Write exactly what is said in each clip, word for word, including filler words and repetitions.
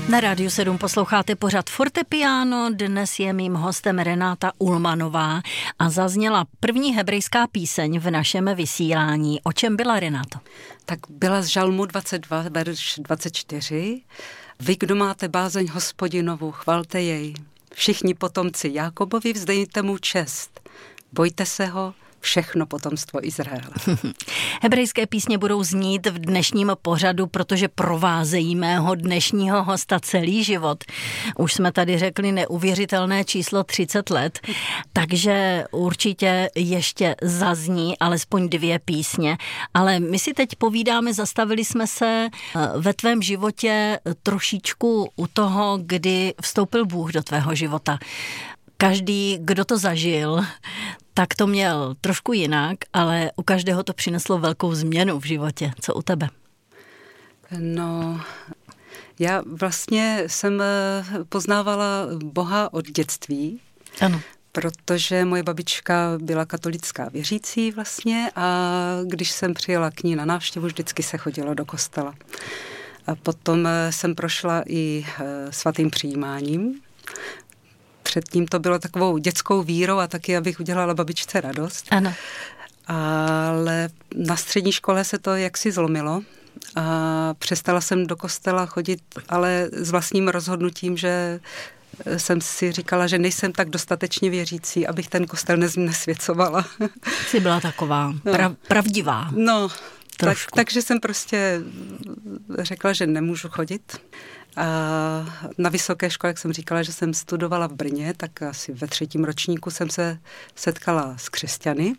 Na Rádiu sedm posloucháte pořad Fortepiano, dnes je mým hostem Renáta Ullmanová a zazněla první hebrejská píseň v našem vysílání. O čem byla, Renáto? Tak byla z Žalmu dvacet dva, verš dvacet čtyři. Vy, kdo máte bázeň Hospodinovu, chvalte jej. Všichni potomci Jákobovi, vzdejte mu čest. Bojte se ho, všechno potomstvo Izraele. Hebrejské písně budou znít v dnešním pořadu, protože provázejí mého dnešního hosta celý život. Už jsme tady řekli neuvěřitelné číslo třicet let, takže určitě ještě zazní alespoň dvě písně. Ale my si teď povídáme, zastavili jsme se ve tvém životě trošičku u toho, kdy vstoupil Bůh do tvého života. Každý, kdo to zažil, tak to měl trošku jinak, ale u každého to přineslo velkou změnu v životě. Co u tebe? No, já vlastně jsem poznávala Boha od dětství. Ano. Protože moje babička byla katolická věřící vlastně a když jsem přijela k ní na návštěvu, vždycky se chodilo do kostela. A potom jsem prošla i svatým přijímáním. Předtím to bylo takovou dětskou vírou a taky, abych udělala babičce radost. Ano. Ale na střední škole se to jaksi zlomilo a přestala jsem do kostela chodit, ale s vlastním rozhodnutím, že jsem si říkala, že nejsem tak dostatečně věřící, abych ten kostel nesvěcovala. Jsi byla taková pra, pravdivá. No, tak, takže jsem prostě řekla, že nemůžu chodit. A na vysoké škole, jak jsem říkala, že jsem studovala v Brně, tak asi ve třetím ročníku jsem se setkala s křesťany.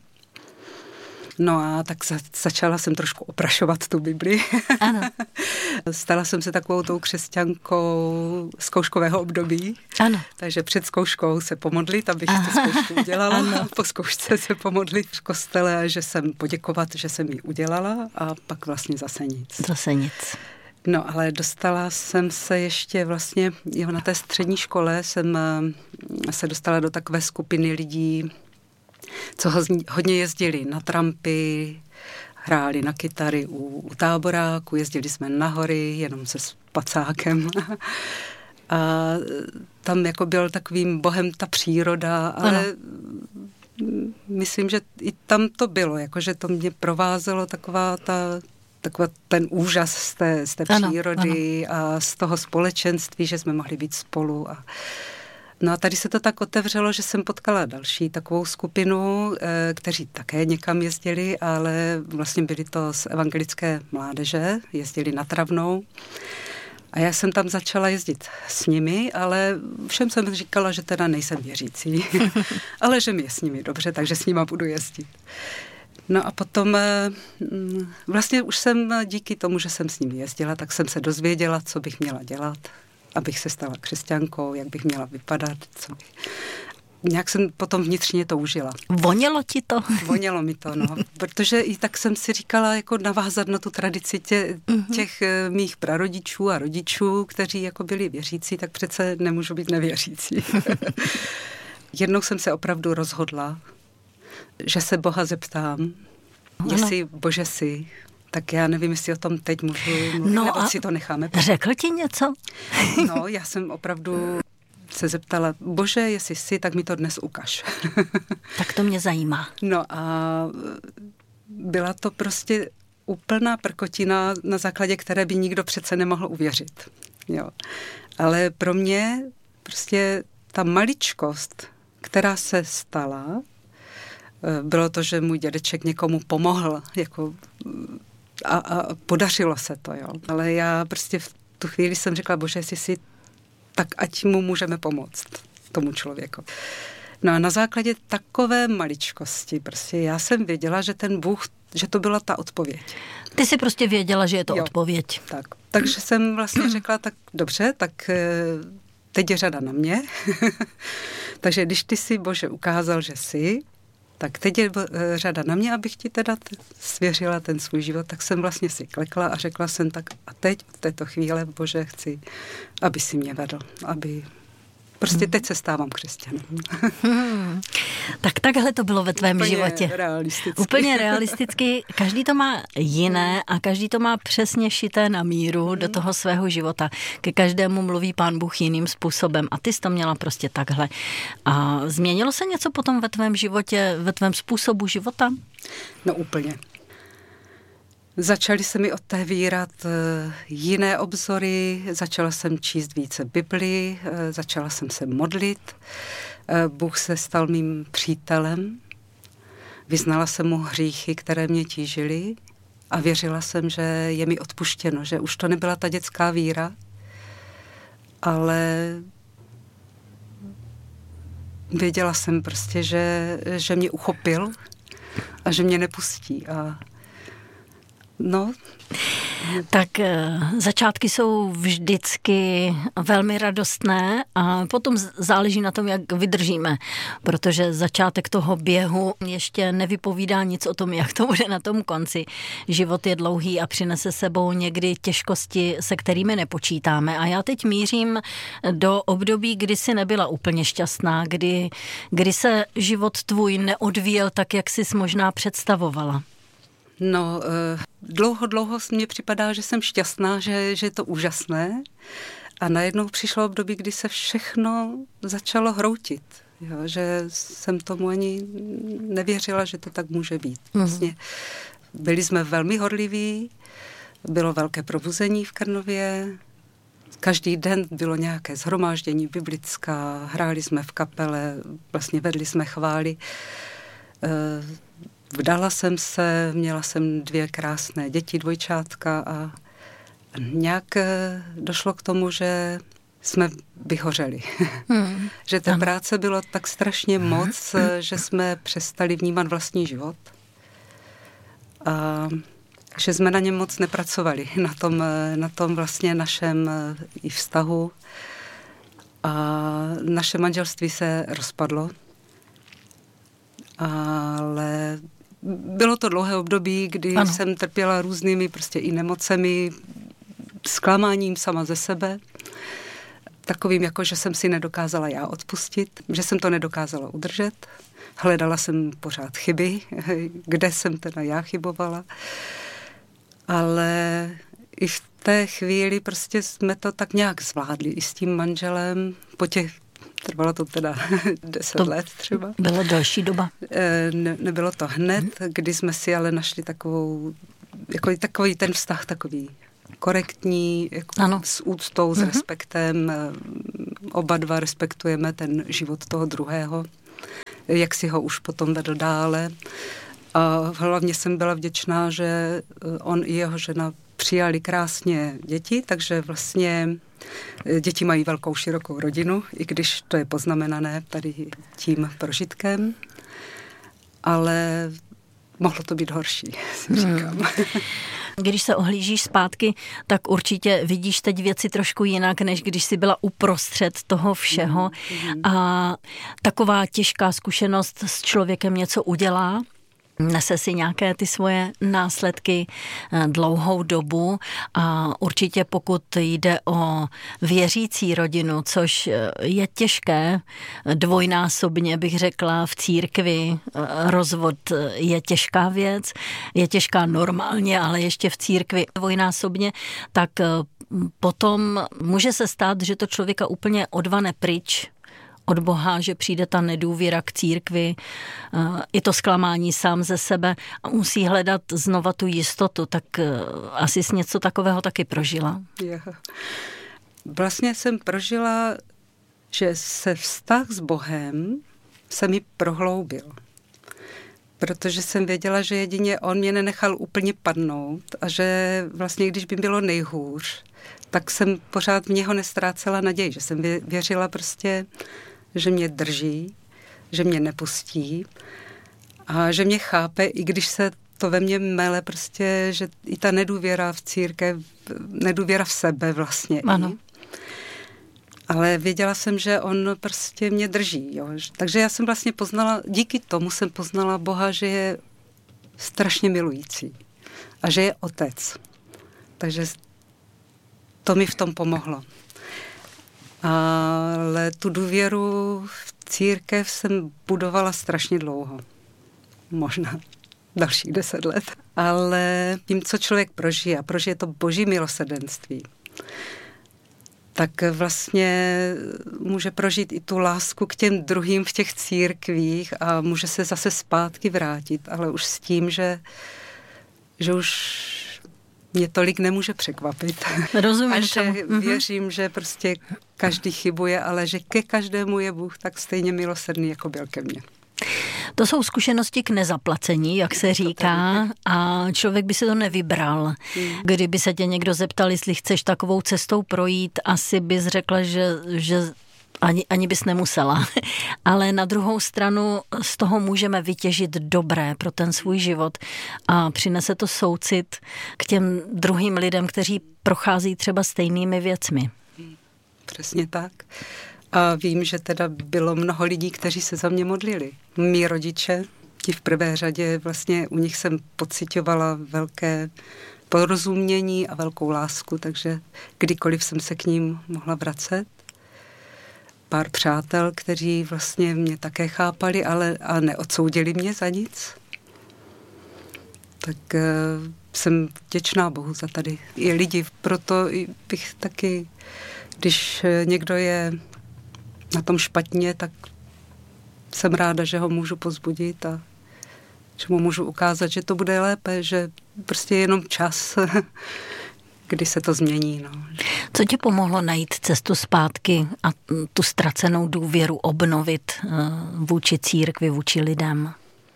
No a tak za, začala jsem trošku oprašovat tu Bibli. Ano. Stala jsem se takovou tou Křesťankou zkouškového období. Ano. Takže před zkouškou se pomodlit, abych tu zkoušku udělala. Ano. Po zkoušce se pomodlit v kostele, že jsem poděkovat, že jsem ji udělala a pak vlastně zase nic. Zase nic. No, ale dostala jsem se ještě vlastně, jo, na té střední škole jsem se dostala do takové skupiny lidí, co hodně jezdili na trampy, hráli na kytary u, u táboráku, jezdili jsme na hory, jenom se spacákem. A tam jako byl takovým bohem ta příroda, ale ano. Myslím, že i tam to bylo, jakože to mě provázelo taková ta takový ten úžas z té, z té ano, přírody ano. A z toho společenství, že jsme mohli být spolu. A no a tady se to tak otevřelo, že jsem potkala další takovou skupinu, kteří také někam jezdili, ale vlastně byli to z evangelické mládeže, jezdili na Travnou. A já jsem tam začala jezdit s nimi, ale všem jsem říkala, že teda nejsem věřící, ale že mi je s nimi dobře, takže s nima budu jezdit. No a potom vlastně už jsem díky tomu, že jsem s nimi jezdila, tak jsem se dozvěděla, co bych měla dělat, abych se stala křesťankou, jak bych měla vypadat, co bych... Nějak jsem potom vnitřně to užila. Vonělo ti to? Vonělo mi to, no. Protože i tak jsem si říkala, jako navázat na tu tradici tě, těch uh-huh. mých prarodičů a rodičů, kteří jako byli věřící, tak přece nemůžu být nevěřící. Jednou jsem se opravdu rozhodla, že se Boha zeptám, ano. Jestli Bože jsi, tak já nevím, jestli o tom teď můžu mluvit, no nebo si to necháme. Řekl ti něco? No, já jsem opravdu se zeptala, Bože, jestli jsi, tak mi to dnes ukaž. Tak to mě zajímá. No a byla to prostě úplná prkotina, na základě které by nikdo přece nemohl uvěřit. Jo. Ale pro mě prostě ta maličkost, která se stala, bylo to, že můj dědeček někomu pomohl, jako a, a podařilo se to, jo. Ale já prostě v tu chvíli jsem řekla, Bože, jestli si, tak ať mu můžeme pomoct, tomu člověku. No a na základě takové maličkosti, prostě já jsem věděla, že ten Bůh, že to byla ta odpověď. Ty jsi prostě věděla, že je to jo, odpověď. Tak. Takže jsem vlastně řekla, tak dobře, tak teď je řada na mě. Takže když ty si, Bože, ukázal, že jsi, tak teď je řada na mě, abych ti teda svěřila ten svůj život, tak jsem vlastně si klekla a řekla jsem tak a teď v této chvíli, Bože, chci, aby si mě vedl, aby Prostě teď se stávám křesťanem. Hmm. Tak takhle to bylo ve tvém Úplně životě. realisticky. Úplně realisticky. Každý to má jiné a každý to má přesně šité na míru hmm. do toho svého života. Ke každému mluví Pán Bůh jiným způsobem a ty jsi to měla prostě takhle. A změnilo se něco potom ve tvém životě, ve tvém způsobu života? No úplně. Začaly se mi otevírat jiné obzory, začala jsem číst více Bibli, začala jsem se modlit. Bůh se stal mým přítelem, vyznala jsem mu hříchy, které mě tížily a věřila jsem, že je mi odpuštěno, že už to nebyla ta dětská víra, ale věděla jsem prostě, že, že mě uchopil a že mě nepustí. A no. Tak začátky jsou vždycky velmi radostné a potom záleží na tom, jak vydržíme, protože začátek toho běhu ještě nevypovídá nic o tom, jak to bude na tom konci. Život je dlouhý a přinese sebou někdy těžkosti, se kterými nepočítáme. A já teď mířím do období, kdy jsi nebyla úplně šťastná, kdy, kdy se život tvůj neodvíjel tak, jak jsi možná představovala. No, dlouho, dlouho mně připadá, že jsem šťastná, že, že je to úžasné a najednou přišlo období, kdy se všechno začalo hroutit, jo, že jsem tomu ani nevěřila, že to tak může být. Vlastně byli jsme velmi horliví, bylo velké probuzení v Krnově, každý den bylo nějaké shromáždění biblická, hráli jsme v kapele, vlastně vedli jsme chvály. Vdala jsem se, měla jsem dvě krásné děti, dvojčátka a nějak došlo k tomu, že jsme vyhořeli. Hmm. Že té práce bylo tak strašně moc, že jsme přestali vnímat vlastní život a že jsme na něm moc nepracovali, na tom, na tom vlastně našem i vztahu a naše manželství se rozpadlo. Ale bylo to dlouhé období, kdy ano. jsem trpěla různými prostě i nemocemi, zklamáním sama ze sebe, takovým jako, že jsem si nedokázala já odpustit, že jsem to nedokázala udržet. Hledala jsem pořád chyby, kde jsem teda já chybovala. Ale i v té chvíli prostě jsme to tak nějak zvládli i s tím manželem po těch trvalo to teda deset to let třeba. Byla další doba. Ne, nebylo to hned, kdy jsme si ale našli takovou, jako takový ten vztah takový korektní, jako s úctou, s uh-huh. respektem. Oba dva respektujeme ten život toho druhého, jak si ho už potom vedl dále. A hlavně jsem byla vděčná, že on i jeho žena přijali krásně děti, takže vlastně děti mají velkou, širokou rodinu, i když to je poznamenané tady tím prožitkem, ale mohlo to být horší, si říkám. Hmm. Když se ohlížíš zpátky, tak určitě vidíš teď věci trošku jinak, než když jsi byla uprostřed toho všeho. Hmm. A taková těžká zkušenost s člověkem něco udělá, nese si nějaké ty svoje následky dlouhou dobu a určitě pokud jde o věřící rodinu, což je těžké, dvojnásobně bych řekla v církvi, rozvod je těžká věc, je těžká normálně, ale ještě v církvi dvojnásobně, tak potom může se stát, že to člověka úplně odvane pryč od Boha, že přijde ta nedůvěra k církvi, i to zklamání sám ze sebe a musí hledat znova tu jistotu, tak asi jsi něco takového taky prožila. Jo. Vlastně jsem prožila, že se vztah s Bohem se mi prohloubil. Protože jsem věděla, že jedině on mě nenechal úplně padnout a že vlastně, když by bylo nejhůř, tak jsem pořád v něho nestrácela naději, že jsem věřila prostě, že mě drží, že mě nepustí a že mě chápe, i když se to ve mně mele prostě, že i ta nedůvěra v církev, nedůvěra v sebe vlastně. Ano. Ale věděla jsem, že on prostě mě drží. Jo. Takže já jsem vlastně poznala, díky tomu jsem poznala Boha, že je strašně milující a že je otec. Takže to mi v tom pomohlo. Ale tu důvěru v církev jsem budovala strašně dlouho. Možná dalších deset let. Ale tím, co člověk prožije, a prožije to boží milosrdenství, tak vlastně může prožít i tu lásku k těm druhým v těch církvích a může se zase zpátky vrátit, ale už s tím, že, že už mě tolik nemůže překvapit. Rozumím. A že věřím, že prostě každý chybuje, ale že ke každému je Bůh tak stejně milosrdný, jako byl ke mně. To jsou zkušenosti k nezaplacení, jak se říká, a člověk by si to nevybral. Kdyby se tě někdo zeptal, jestli chceš takovou cestou projít, asi bys řekla, že, že ani, ani bys nemusela. Ale na druhou stranu z toho můžeme vytěžit dobré pro ten svůj život a přinese to soucit k těm druhým lidem, kteří prochází třeba stejnými věcmi. Přesně tak. A vím, že teda bylo mnoho lidí, kteří se za mě modlili. Mí rodiče, ti v prvé řadě, vlastně u nich jsem pociťovala velké porozumění a velkou lásku, takže kdykoliv jsem se k ním mohla vracet. Pár přátel, kteří vlastně mě také chápali, ale a neodsoudili mě za nic. Tak uh, jsem vděčná Bohu za tady i lidi. Proto bych taky, když někdo je na tom špatně, tak jsem ráda, že ho můžu povzbudit a že mu můžu ukázat, že to bude lépe, že prostě je jenom čas, kdy se to změní. No. Co ti pomohlo najít cestu zpátky a tu ztracenou důvěru obnovit vůči církvi, vůči lidem?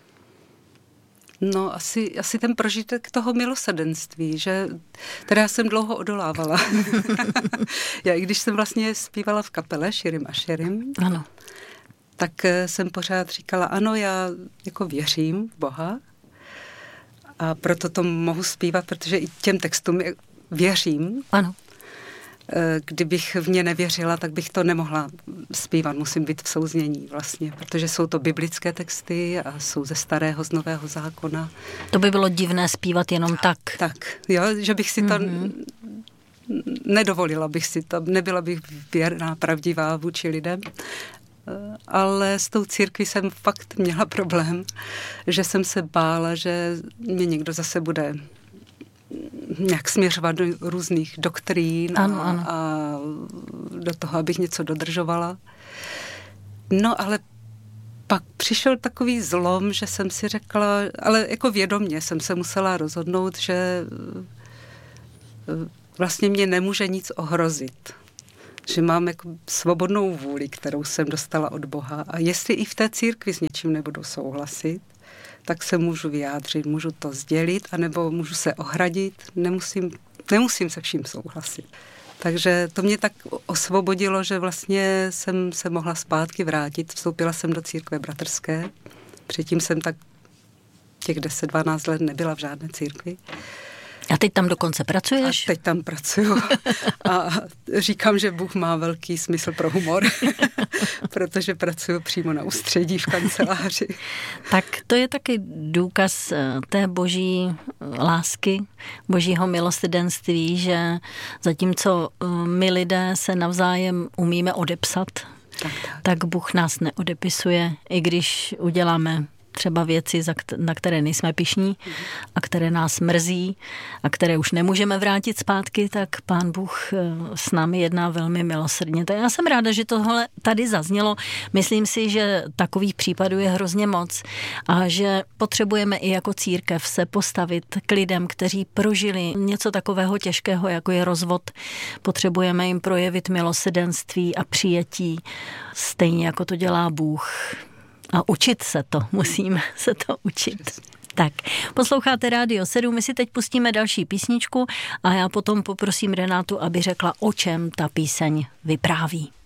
No, asi, asi ten prožitek toho milosrdenství, že teda já jsem dlouho odolávala. Já, i když jsem vlastně zpívala v kapele Širim a Širim, ano. tak jsem pořád říkala, ano, já jako věřím v Boha a proto to mohu zpívat, protože i těm textům věřím. Ano. Kdybych v ně nevěřila, tak bych to nemohla zpívat. Musím být v souznění vlastně, protože jsou to biblické texty a jsou ze starého, z nového zákona. To by bylo divné zpívat jenom tak. Tak, jo, že bych si to mm-hmm. nedovolila bych si to, nebyla bych věrná, pravdivá vůči lidem. Ale s tou církví jsem fakt měla problém, že jsem se bála, že mě někdo zase bude nějak směřovat do různých doktrín ano, a, ano. a do toho, abych něco dodržovala. No ale pak přišel takový zlom, že jsem si řekla, ale jako vědomě jsem se musela rozhodnout, že vlastně mě nemůže nic ohrozit. Že mám jako svobodnou vůli, kterou jsem dostala od Boha. A jestli i v té církvi s něčím nebudu souhlasit, tak se můžu vyjádřit, můžu to sdělit, anebo můžu se ohradit, nemusím, nemusím se vším souhlasit. Takže to mě tak osvobodilo, že vlastně jsem se mohla zpátky vrátit. Vstoupila jsem do církve bratrské. Předtím jsem tak těch deset dvanáct let nebyla v žádné církvi. A teď tam dokonce pracuješ? A teď tam pracuju. A říkám, že Bůh má velký smysl pro humor, protože pracuju přímo na ústředí v kanceláři. Tak to je taky důkaz té boží lásky, božího milosrdenství, že zatímco my lidé se navzájem umíme odepsat, tak, tak. tak Bůh nás neodepisuje, i když uděláme třeba věci, na které nejsme pyšní a které nás mrzí a které už nemůžeme vrátit zpátky, tak Pán Bůh s námi jedná velmi milosrdně. Tak já jsem ráda, že tohle tady zaznělo. Myslím si, že takových případů je hrozně moc a že potřebujeme i jako církev se postavit k lidem, kteří prožili něco takového těžkého, jako je rozvod. Potřebujeme jim projevit milosrdenství a přijetí, stejně jako to dělá Bůh. A učit se to, musíme se to učit. Tak, posloucháte Rádio sedm, my si teď pustíme další písničku a já potom poprosím Renátu, aby řekla, o čem ta píseň vypráví.